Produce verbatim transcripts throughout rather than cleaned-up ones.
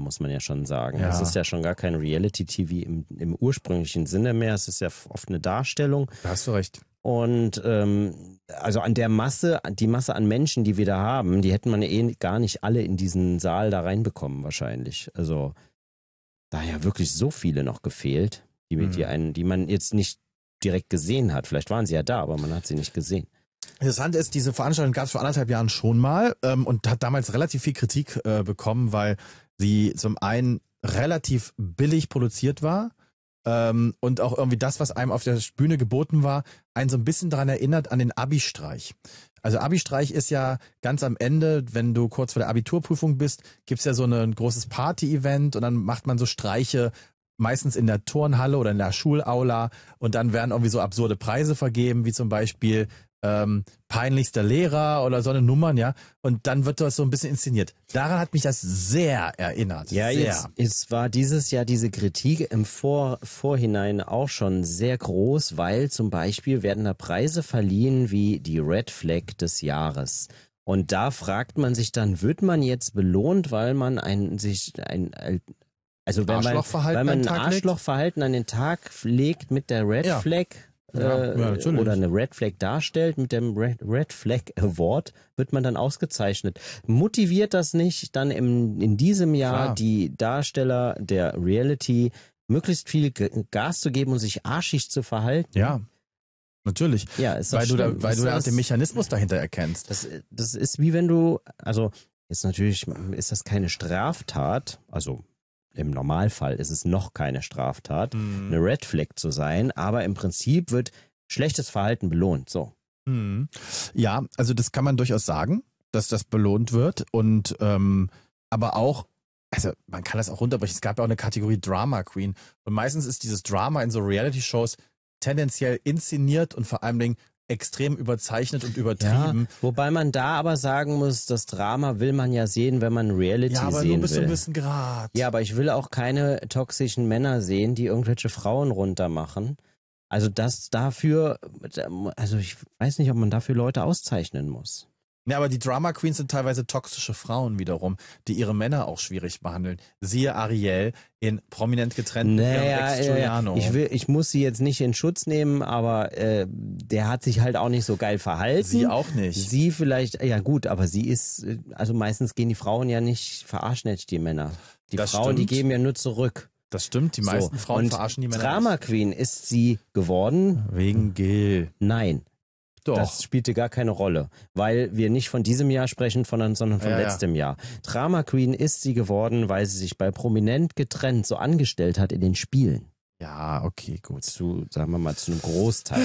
muss man ja schon sagen. Ja. Es ist ja schon gar kein Reality-T V im, im ursprünglichen Sinne mehr. Es ist ja oft eine Darstellung. Da hast du recht. Und ähm, also an der Masse, die Masse an Menschen, die wir da haben, die hätten man ja eh gar nicht alle in diesen Saal da reinbekommen wahrscheinlich. Also da ja wirklich so viele noch gefehlt, die, Mhm. die, einen, die man jetzt nicht direkt gesehen hat. Vielleicht waren sie ja da, aber man hat sie nicht gesehen. Interessant ist, diese Veranstaltung gab es vor anderthalb Jahren schon mal ähm, und hat damals relativ viel Kritik äh, bekommen, weil sie zum einen relativ billig produziert war ähm, und auch irgendwie das, was einem auf der Bühne geboten war, einen so ein bisschen daran erinnert an den Abi-Streich. Also Abi-Streich ist ja ganz am Ende, wenn du kurz vor der Abiturprüfung bist, gibt's ja so eine, ein großes Party-Event und dann macht man so Streiche, meistens in der Turnhalle oder in der Schulaula und dann werden irgendwie so absurde Preise vergeben, wie zum Beispiel ähm, peinlichster Lehrer oder so eine Nummern, ja. Und dann wird das so ein bisschen inszeniert. Daran hat mich das sehr erinnert. Ja, sehr. jetzt es war dieses Jahr diese Kritik im Vor Vorhinein auch schon sehr groß, weil zum Beispiel werden da Preise verliehen wie die Red Flag des Jahres. Und da fragt man sich dann, wird man jetzt belohnt, weil man ein sich ein also wenn man, Arschlochverhalten weil man an ein den Tag legt? Arschlochverhalten an den Tag legt mit der Red Ja. Flag Ja, äh, ja, natürlich. oder eine Red Flag darstellt, mit dem Red, Red Flag Award wird man dann ausgezeichnet. Motiviert das nicht, dann im, in diesem Jahr Klar. die Darsteller der Reality möglichst viel G- Gas zu geben und sich arschig zu verhalten? Ja, natürlich. Ja, ist doch Weil du da, schlimm. weil Das du da ist- den Mechanismus dahinter erkennst. Das, das ist wie wenn du, also jetzt natürlich ist das keine Straftat, also im Normalfall ist es noch keine Straftat, Mhm. eine Red Flag zu sein, aber im Prinzip wird schlechtes Verhalten belohnt. So. Mhm. Ja, also das kann man durchaus sagen, dass das belohnt wird und ähm, aber auch, also man kann das auch runterbrechen, es gab ja auch eine Kategorie Drama Queen und meistens ist dieses Drama in so Reality-Shows tendenziell inszeniert und vor allen Dingen extrem überzeichnet und Ja, übertrieben. wobei man da aber sagen muss, das Drama will man ja sehen, wenn man Reality Ja, aber sehen nur bis zu will. einem gewissen Grad. Ja, aber ich will auch keine toxischen Männer sehen, die irgendwelche Frauen runtermachen. Also das dafür, also ich weiß nicht, ob man dafür Leute auszeichnen muss. Ja, aber die Drama Queens sind teilweise toxische Frauen wiederum, die ihre Männer auch schwierig behandeln. Siehe Ariel in prominent getrennt mit ihrem Naja, Ex äh, Giuliano. ich will, ich muss sie jetzt nicht in Schutz nehmen, aber äh, der hat sich halt auch nicht so geil verhalten. Sie auch nicht. Sie vielleicht, ja gut, aber sie ist, äh, also meistens gehen die Frauen ja nicht, verarschen jetzt die Männer. Die Das Frauen, die stimmt. geben ja nur zurück. Das stimmt, die meisten So. Frauen Und verarschen die Männer. Drama Queen ist sie geworden? nicht. Wegen Gil. Nein. Doch. Das spielte gar keine Rolle, weil wir nicht von diesem Jahr sprechen, von, sondern von Ja, ja. letztem Jahr. Drama Queen ist sie geworden, weil sie sich bei Prominent getrennt so angestellt hat in den Spielen. Ja, okay, gut. Zu, sagen wir mal, zu einem Großteil.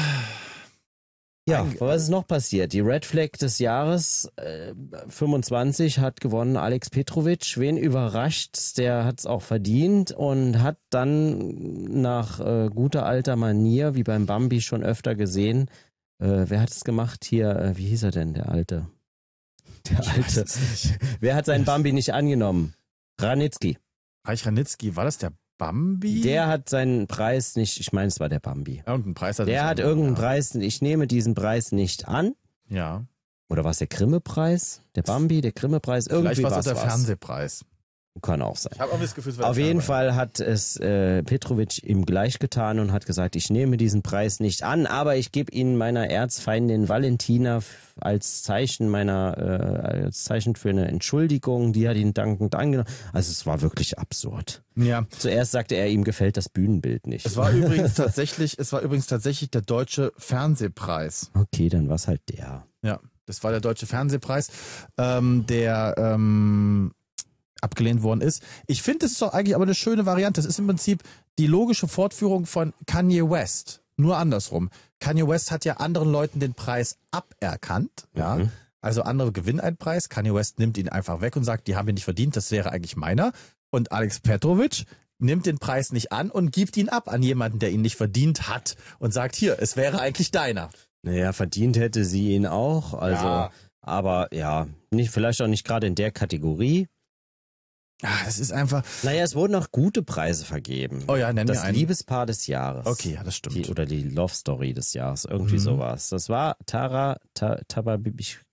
Ja, Ein- was ist noch passiert? Die Red Flag des Jahres äh, fünfundzwanzig hat gewonnen Alex Petrovic. Wen überrascht? Der hat es auch verdient und hat dann nach äh, guter alter Manier, wie beim Bambi schon öfter gesehen, äh, wer hat es gemacht hier? Äh, wie hieß er denn, der Alte? Der Alte. Wer hat seinen Bambi nicht angenommen? Ranitzky. Reich Ranitzky, war das der Bambi? Der hat seinen Preis nicht, ich meine, es war der Bambi. Irgendeinen Preis hat er Der nicht hat angenommen, irgendeinen Preis, ich nehme diesen Preis nicht an. Ja. Oder war es der Grimme-Preis? Der Bambi, der Grimme-Preis? Irgendwie Vielleicht war es war's auch der was. Fernsehpreis. Kann auch sein. Ich habe auch das Gefühl, es war Auf der jeden Fernsehpreis. Fall hat es äh, Petrovic ihm gleich getan und hat gesagt, ich nehme diesen Preis nicht an, aber ich gebe ihn meiner Erzfeindin Valentina f- als Zeichen meiner, äh, als Zeichen für eine Entschuldigung, die hat ihn dankend angenommen. Also es war wirklich absurd. Ja. Zuerst sagte er, ihm gefällt das Bühnenbild nicht. Es war übrigens tatsächlich, es war übrigens tatsächlich der deutsche Fernsehpreis. Okay, dann war es halt der. Ja, das war der deutsche Fernsehpreis, ähm, der ähm, abgelehnt worden ist. Ich finde, das ist doch eigentlich aber eine schöne Variante. Das ist im Prinzip die logische Fortführung von Kanye West. Nur andersrum. Kanye West hat ja anderen Leuten den Preis aberkannt. Ja. Mhm. Also andere gewinnen einen Preis. Kanye West nimmt ihn einfach weg und sagt, die haben wir nicht verdient, das wäre eigentlich meiner. Und Alex Petrovic nimmt den Preis nicht an und gibt ihn ab an jemanden, der ihn nicht verdient hat und sagt, hier, es wäre eigentlich deiner. Naja, verdient hätte sie ihn auch. Also, Ja. aber ja, nicht, vielleicht auch nicht gerade in der Kategorie. Ah, das ist einfach, Naja, es wurden auch gute Preise vergeben. oh ja, nenn mir Das einen. Liebespaar des Jahres. Okay, ja, das stimmt. Die, oder die Love Story des Jahres. Irgendwie Mhm. sowas. Das war Tara, Ta, Taba, ich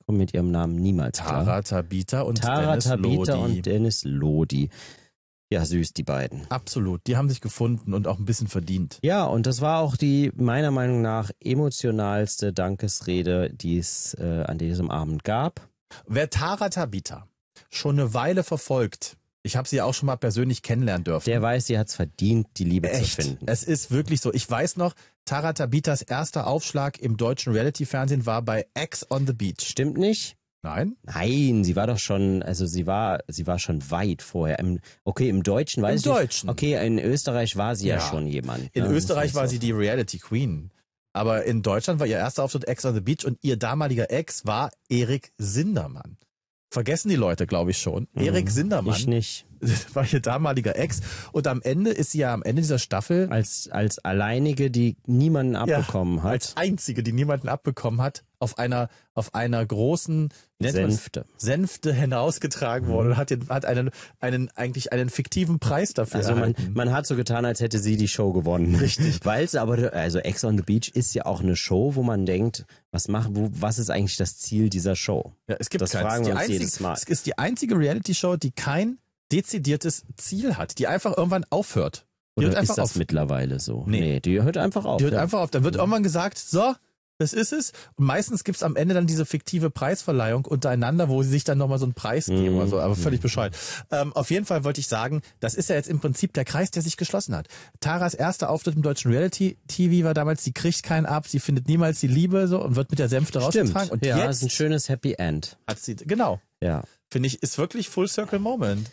komme mit ihrem Namen niemals klar. Tara Tabita und Tara Dennis Tabita Lodi. und Dennis Lodi. Ja, süß, die beiden. Absolut, die haben sich gefunden und auch ein bisschen verdient. Ja, und das war auch die meiner Meinung nach emotionalste Dankesrede, die es äh, an diesem Abend gab. Wer Tara Tabita schon eine Weile verfolgt, ich habe sie auch schon mal persönlich kennenlernen dürfen. Der weiß, sie hat es verdient, die Liebe Echt? zu finden. Es ist wirklich so. Ich weiß noch, Tara Tabitas erster Aufschlag im deutschen Reality-Fernsehen war bei Ex on the Beach. Stimmt nicht? Nein? Nein, sie war doch schon, also sie war, sie war schon weit vorher. Im, okay, im Deutschen weiß Im ich Deutschen. nicht. Okay, in Österreich war sie ja, Ja. schon jemand. In ne? Österreich Das war heißt sie auch- die Reality Queen. Aber in Deutschland war ihr erster Auftritt Ex on the Beach und ihr damaliger Ex war Erik Sindermann. Vergessen die Leute, glaube ich schon. Mhm. Erik Sindermann Ich nicht. war ihr damaliger Ex. Und am Ende ist sie ja am Ende dieser Staffel Als, als alleinige, die niemanden abbekommen hat. als einzige, die niemanden abbekommen hat, auf einer auf einer großen wie nennt man's? Sänfte. Sänfte hinausgetragen worden und hat, den, hat einen, einen eigentlich einen fiktiven Preis dafür Also man, erhalten. man hat so getan, als hätte sie die Show gewonnen. Richtig. Weil es aber, also Ex on the Beach ist ja auch eine Show, wo man denkt, was macht, wo, was ist eigentlich das Ziel dieser Show? Ja, es gibt das keins. fragen Die wir uns einzige, jedes Mal. Es ist die einzige Reality-Show, die kein dezidiertes Ziel hat, die einfach irgendwann aufhört. Die Oder hört einfach ist das auf. mittlerweile so? Nee. die hört einfach auf. Die hört ja. einfach auf. Dann wird irgendwann gesagt, so, das ist es. Und meistens gibt's am Ende dann diese fiktive Preisverleihung untereinander, wo sie sich dann nochmal so einen Preis geben Mhm. oder so, aber völlig bescheuert. Ähm, auf jeden Fall wollte ich sagen, das ist ja jetzt im Prinzip der Kreis, der sich geschlossen hat. Taras erster Auftritt im deutschen Reality-T V war damals, sie kriegt keinen ab, sie findet niemals die Liebe so und wird mit der Sänfte rausgetragen. Stimmt. Und ja, jetzt ist ein schönes Happy End. hat sie, genau, Ja. finde ich, ist wirklich Full Circle Moment.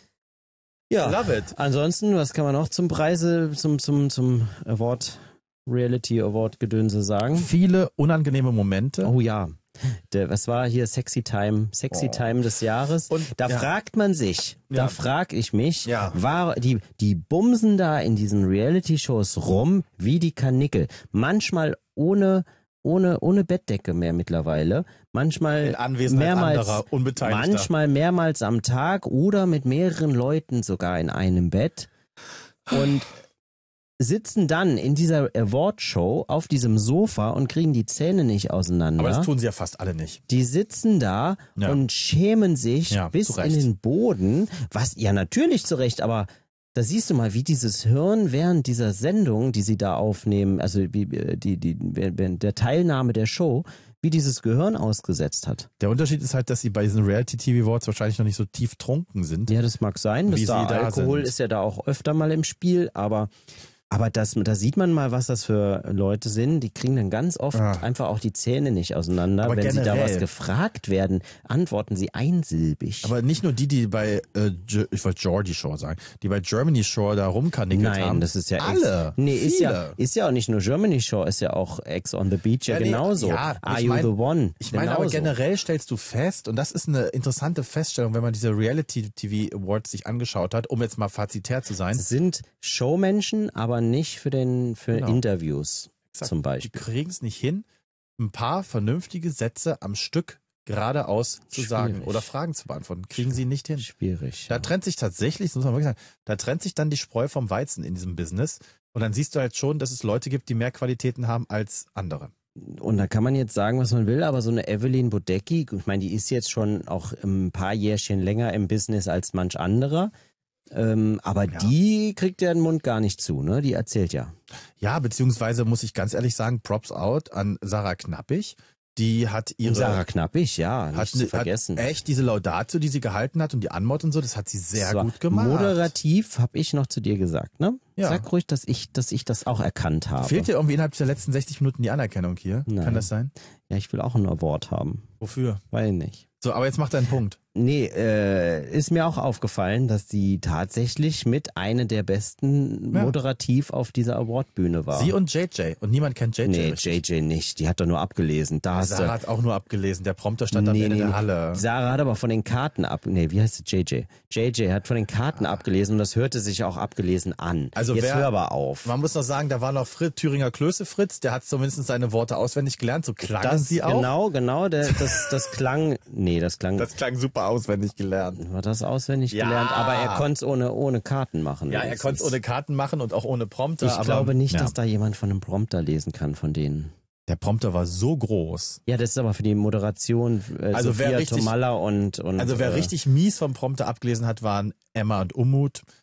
Ja. Love it. Ansonsten, was kann man noch zum Preise, zum, zum, zum Award, Reality Award Gedönse sagen? Viele unangenehme Momente. Oh ja. Der, was war hier Sexy Time, Sexy Oh. Time des Jahres? Und- da ja. fragt man sich, Ja. da frag ich mich, Ja. war die die bumsen da in diesen Reality Shows rum wie die Karnickel. Manchmal ohne ohne ohne Bettdecke mehr mittlerweile, manchmal In Anwesenheit mehrmals anderer Unbeteiligter. manchmal mehrmals am Tag oder mit mehreren Leuten sogar in einem Bett und sitzen dann in dieser Award-Show auf diesem Sofa und kriegen die Zähne nicht auseinander. Aber das tun sie ja fast alle nicht. Die sitzen da Ja. und schämen sich Ja, bis zu in Recht. den Boden, was ja natürlich zu Recht, aber da siehst du mal, wie dieses Hirn während dieser Sendung, die sie da aufnehmen, also wie, die, die, während der Teilnahme der Show, wie dieses Gehirn ausgesetzt hat. Der Unterschied ist halt, dass sie bei diesen Reality-T V Awards wahrscheinlich noch nicht so tief trunken sind. Ja, das mag sein, dass Wie da sie da Alkohol sind. ist ja da auch öfter mal im Spiel, aber aber das, da sieht man mal, was das für Leute sind. Die kriegen dann ganz oft Ah. einfach auch die Zähne nicht auseinander. Aber Wenn sie da generell. was gefragt werden, antworten sie einsilbig. Aber nicht nur die, die bei, äh, Ge- ich wollte Geordie Shore sagen, die bei Germany Shore da rumkanicelt Nein, haben. das ist ja alle. Ex, nee, ist viele. ja ist ja auch nicht nur Germany Show, ist ja auch Ex on the Beach ja, Ja, nee, genauso. ja, Are ich You mein- the One? Ich meine, genauso. aber generell stellst du fest, und das ist eine interessante Feststellung, wenn man diese Reality-T V Awards sich angeschaut hat, um jetzt mal fazitär zu sein. Es sind Showmenschen, aber nicht für den für Genau. Interviews Exakt. zum Die Beispiel. kriegen es nicht hin, ein paar vernünftige Sätze am Stück geradeaus zu sagen Schwierig. oder Fragen zu beantworten. Kriegen sie nicht hin. Schwierig. Da Ja. trennt sich tatsächlich, das muss man wirklich sagen, da trennt sich dann die Spreu vom Weizen in diesem Business. Und dann siehst du halt schon, dass es Leute gibt, die mehr Qualitäten haben als andere. Und da kann man jetzt sagen, was man will, aber so eine Evelyn Bodecki, ich meine, die ist jetzt schon auch ein paar Jährchen länger im Business als manch anderer. Ähm, aber Ja. die kriegt ja den Mund gar nicht zu, ne? Die erzählt ja. Ja, beziehungsweise muss ich ganz ehrlich sagen, Props out an Sarah Knappig. Die hat ihre Sarah Knappig, ja, nicht hat, zu ne- vergessen. Hat echt diese Laudatio, die sie gehalten hat und die Anmod und so, das hat sie sehr Das war gut gemacht. Moderativ habe ich noch zu dir gesagt, ne? Ja. Sag ruhig, dass ich, dass ich das auch erkannt habe. Fehlt dir irgendwie innerhalb der letzten sechzig Minuten die Anerkennung hier? Nein. Kann das sein? Ja, ich will auch ein Award haben. Wofür? Weil nicht. So, aber jetzt mach deinen Punkt. Nee, äh, ist mir auch aufgefallen, dass sie tatsächlich mit eine der besten Ja. moderativ auf dieser Awardbühne war. Sie und J J. Und niemand kennt J J. Nee, richtig. J J nicht. Die hat doch nur abgelesen. Da hast Sarah du. hat auch nur abgelesen. Der Prompter stand am Nee, Ende nee, der nee. Halle. Sarah hat aber von den Karten ab. Nee, wie heißt es? J J. J J hat von den Karten abgelesen und das hörte sich auch abgelesen an. Also Jetzt wer- hör aber auf. Man muss noch sagen, da war noch Fritz, Thüringer Klöße Fritz, der hat zumindest seine Worte auswendig gelernt. So klangen Das, sie auch. genau, genau, der, das, das klang, nee, das klang, Das klang super auswendig gelernt. war das auswendig Ja. gelernt, aber er konnte es ohne, ohne Karten machen. Ja, er wenigstens. konnte es ohne Karten machen und auch ohne Prompter. Ich aber, glaube nicht, ja. dass da jemand von einem Prompter lesen kann von denen. Der Prompter war so groß. Ja, das ist aber für die Moderation äh, Also Sophia wer richtig, Tomalla und, und Also wer äh, richtig mies vom Prompter abgelesen hat, waren Emma und Umut.